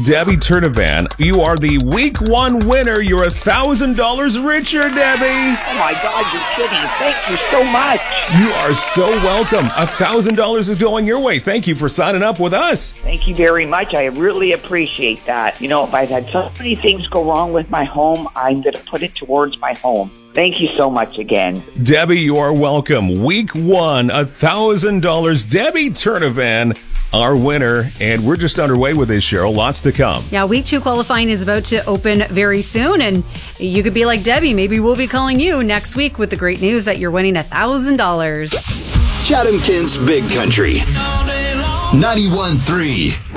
Debbie Turnavan, you are the week 1 winner. You're $1,000 richer, Debbie. Oh my God, you're kidding. Thank you so much. You are so welcome. $1,000 is going your way. Thank you for signing up with us. Thank you very much. I really appreciate that. You know, if I've had so many things go wrong with my home, I'm going to put it towards my home. Thank you so much again. Debbie, you are welcome. Week 1, $1,000. Debbie Turnavan, our winner. And we're just underway with this, Cheryl. Lots to come. Yeah, week 2 qualifying is about to open very soon. And you could be like Debbie. Maybe we'll be calling you next week with the great news that you're winning $1,000. Chatham Kent's Big Country 91.3.